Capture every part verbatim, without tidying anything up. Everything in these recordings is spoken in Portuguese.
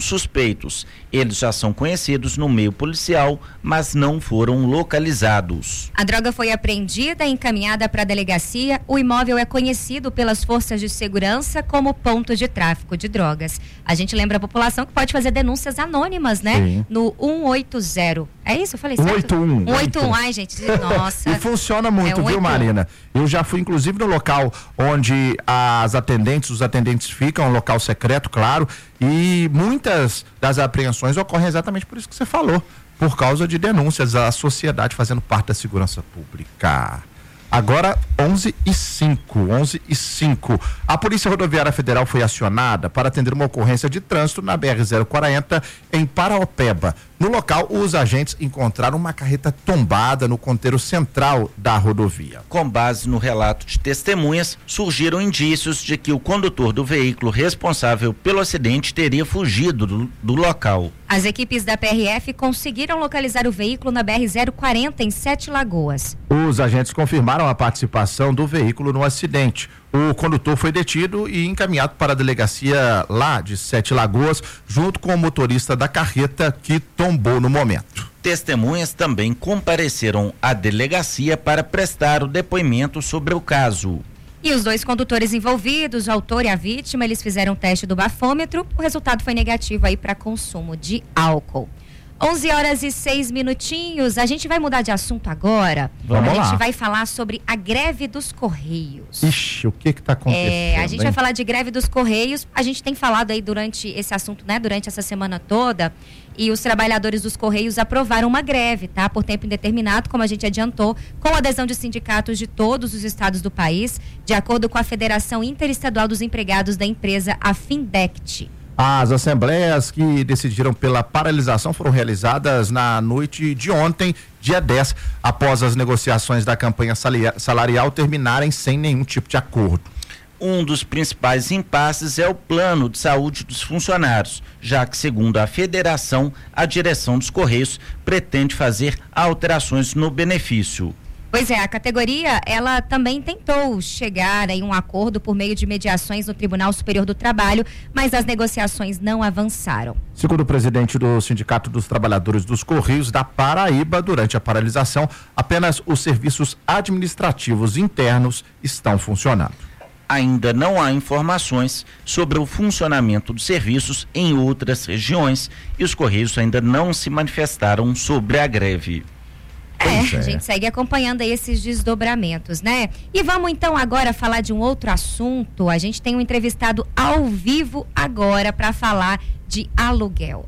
suspeitos. Eles já são conhecidos no meio policial, mas não foram localizados. A droga foi apreendida e encaminhada para a delegacia. O imóvel é conhecido pelas forças de segurança como ponto de tráfico de drogas. A gente lembra a população que pode fazer denúncias anônimas, né? Sim. No um oito zero. É isso? Eu falei certo? um oito um. um oito um. Ai, gente, nossa. E funciona muito, é viu, Marina? Eu já fui, inclusive, no local onde as atendentes, os atendentes ficam, um local secreto, claro, e muitas das apreensões ocorrem exatamente por isso que você falou, por causa de denúncias à sociedade fazendo parte da segurança pública. Agora, onze e cinco, onze e cinco. A Polícia Rodoviária Federal foi acionada para atender uma ocorrência de trânsito na B R zero quarenta em Paraopeba. No local, os agentes encontraram uma carreta tombada no canteiro central da rodovia. Com base no relato de testemunhas, surgiram indícios de que o condutor do veículo responsável pelo acidente teria fugido do, do local. As equipes da P R F conseguiram localizar o veículo na B R zero quarenta em Sete Lagoas. Os agentes confirmaram a participação do veículo no acidente. O condutor foi detido e encaminhado para a delegacia lá de Sete Lagoas, junto com o motorista da carreta que tombou no momento. Testemunhas também compareceram à delegacia para prestar o depoimento sobre o caso. E os dois condutores envolvidos, o autor e a vítima, eles fizeram o teste do bafômetro. O resultado foi negativo aí para consumo de álcool. onze horas e seis minutinhos. A gente vai mudar de assunto agora. Vamos a lá. gente vai falar sobre a greve dos Correios. Ixi, o que que tá acontecendo? É, a gente hein? vai falar de greve dos Correios. A gente tem falado aí durante esse assunto, né? Durante essa semana toda. E os trabalhadores dos Correios aprovaram uma greve, tá? Por tempo indeterminado, como a gente adiantou, com adesão de sindicatos de todos os estados do país, de acordo com a Federação Interestadual dos Empregados da empresa, a Findect. As assembleias que decidiram pela paralisação foram realizadas na noite de ontem, dia dez, após as negociações da campanha salarial terminarem sem nenhum tipo de acordo. Um dos principais impasses é o plano de saúde dos funcionários, já que, segundo a federação, a direção dos Correios pretende fazer alterações no benefício. Pois é, a categoria, ela também tentou chegar em um acordo por meio de mediações no Tribunal Superior do Trabalho, mas as negociações não avançaram. Segundo o presidente do Sindicato dos Trabalhadores dos Correios da Paraíba, durante a paralisação, apenas os serviços administrativos internos estão funcionando. Ainda não há informações sobre o funcionamento dos serviços em outras regiões e os Correios ainda não se manifestaram sobre a greve. É, é, a gente segue acompanhando aí esses desdobramentos, né? E vamos então agora falar de um outro assunto. A gente tem um entrevistado ao vivo agora para falar de aluguel.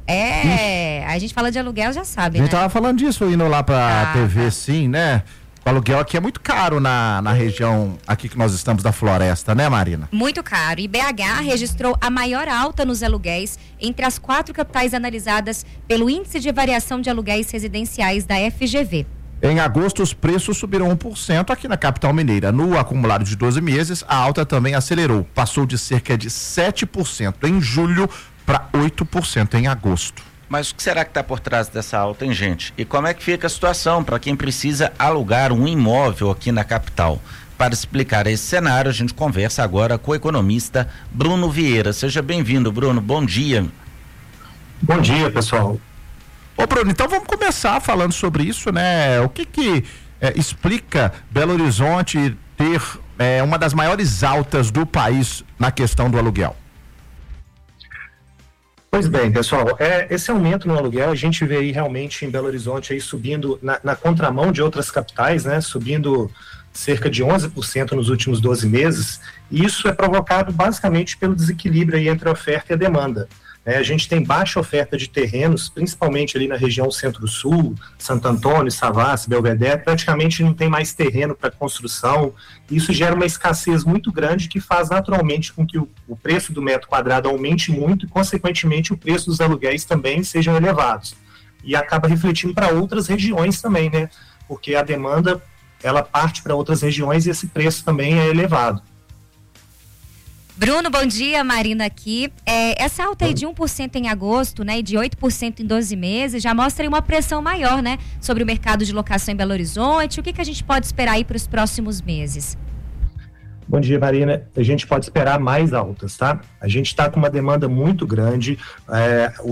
É, a gente fala de aluguel, já sabe, né? A gente né? tava falando disso indo lá pra ah, T V, tá. sim, né? O aluguel aqui é muito caro na, na região aqui que nós estamos da Floresta, né, Marina? Muito caro. E B H registrou a maior alta nos aluguéis entre as quatro capitais analisadas pelo Índice de Variação de Aluguéis Residenciais da F G V. Em agosto, os preços subiram um por cento aqui na capital mineira. No acumulado de doze meses, a alta também acelerou. Passou de cerca de sete por cento em julho para oito por cento em agosto. Mas o que será que está por trás dessa alta, hein, gente? E como é que fica a situação para quem precisa alugar um imóvel aqui na capital? Para explicar esse cenário, a gente conversa agora com o economista Bruno Vieira. Seja bem-vindo, Bruno. Bom dia. Bom dia, pessoal. Ô Bruno, então vamos começar falando sobre isso, né? O que que é, explica Belo Horizonte ter é, uma das maiores altas do país na questão do aluguel? Pois bem, pessoal, é, esse aumento no aluguel a gente vê aí realmente em Belo Horizonte aí subindo na, na contramão de outras capitais, né? Subindo cerca de onze por cento nos últimos doze meses, e isso é provocado basicamente pelo desequilíbrio aí entre a oferta e a demanda. É, a gente tem baixa oferta de terrenos, principalmente ali na região Centro-Sul, Santo Antônio, Savassi, Belvedere, praticamente não tem mais terreno para construção. Isso gera uma escassez muito grande que faz naturalmente com que o, o preço do metro quadrado aumente muito e, consequentemente, o preço dos aluguéis também sejam elevados. E acaba refletindo para outras regiões também, né? Porque a demanda, ela parte para outras regiões e esse preço também é elevado. Bruno, bom dia, Marina aqui. É, essa alta aí de um por cento em agosto, né, e de oito por cento em doze meses, já mostra aí uma pressão maior, né, sobre o mercado de locação em Belo Horizonte. O que que a gente pode esperar aí para os próximos meses? Bom dia, Marina. A gente pode esperar mais altas, tá? A gente está com uma demanda muito grande. É,